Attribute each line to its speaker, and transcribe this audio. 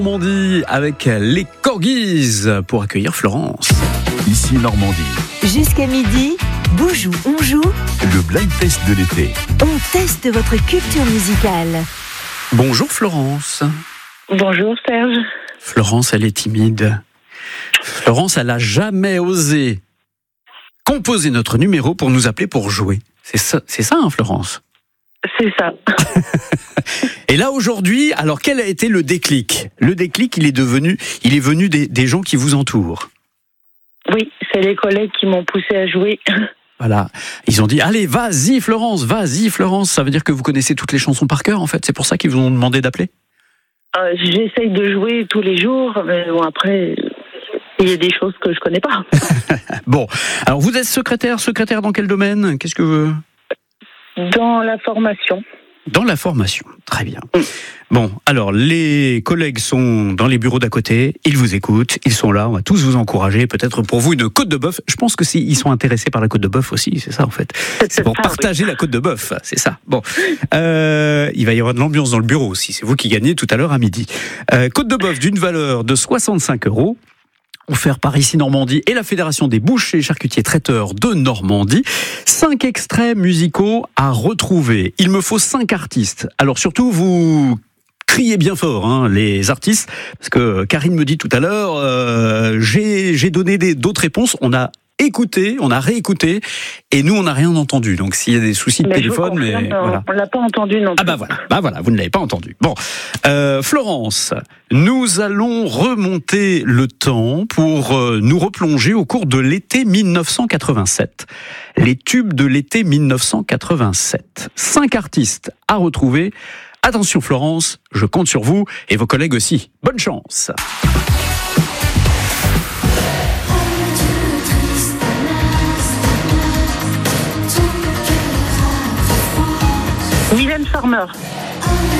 Speaker 1: Normandie avec les Corgis pour accueillir Florence.
Speaker 2: Ici Normandie.
Speaker 3: Jusqu'à midi, Boujou, on joue.
Speaker 2: Le blind test de l'été.
Speaker 3: On teste votre culture musicale.
Speaker 1: Bonjour Florence.
Speaker 4: Bonjour Serge.
Speaker 1: Florence, elle est timide. Florence, elle n'a jamais osé composer notre numéro pour nous appeler pour jouer. C'est ça, hein, Florence?
Speaker 4: C'est ça.
Speaker 1: Et là aujourd'hui, alors quel a été le déclic? Le déclic, il est venu des gens qui vous entourent.
Speaker 4: Oui, c'est les collègues qui m'ont poussé à jouer.
Speaker 1: Voilà, ils ont dit allez, vas-y Florence. Ça veut dire que vous connaissez toutes les chansons par cœur en fait. C'est pour ça qu'ils vous ont demandé d'appeler.
Speaker 4: J'essaye de jouer tous les jours, mais bon après, il y a des choses que je connais pas.
Speaker 1: Bon, alors vous êtes secrétaire dans quel domaine? Qu'est-ce que
Speaker 4: Dans la formation.
Speaker 1: Dans la formation, très bien. Bon, alors les collègues sont dans les bureaux d'à côté, ils vous écoutent, ils sont là, on va tous vous encourager, peut-être pour vous une côte de bœuf. Je pense que ils sont intéressés par la côte de bœuf aussi, c'est ça en fait. C'est pour partager la côte de bœuf, c'est ça. Bon, il va y avoir de l'ambiance dans le bureau aussi, c'est vous qui gagnez tout à l'heure à midi. Côte de bœuf d'une valeur de 65 €. Offert par Ici Normandie et la Fédération des bouchers, charcutiers, traiteurs de Normandie. 5 extraits musicaux à retrouver. Il me faut 5 artistes. Alors surtout, vous criez bien fort, hein, les artistes, parce que Karine me dit tout à l'heure, j'ai donné d'autres réponses. On a écouté, on a réécouté, et nous on n'a rien entendu. Donc s'il y a des soucis de téléphone, voilà.
Speaker 4: On l'a pas entendu non plus.
Speaker 1: Ah bah voilà, vous ne l'avez pas entendu. Bon, Florence, nous allons remonter le temps pour nous replonger au cours de l'été 1987. Les tubes de l'été 1987. 5 artistes à retrouver. Attention Florence, je compte sur vous et vos collègues aussi. Bonne chance.
Speaker 4: Mylène Farmer.